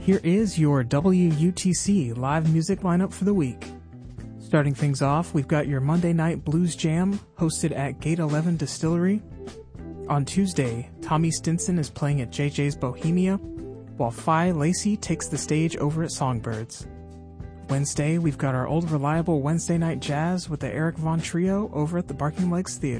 Here is your WUTC live music lineup for the week. Starting things off, we've got your Monday Night Blues Jam, hosted at Gate 11 Distillery. On Tuesday, Tommy Stinson is playing at JJ's Bohemia, while Phi Lacey takes the stage over at Songbirds. Wednesday, we've got our old reliable Wednesday Night Jazz with the Eric Von Trio over at the Barking Legs Theater.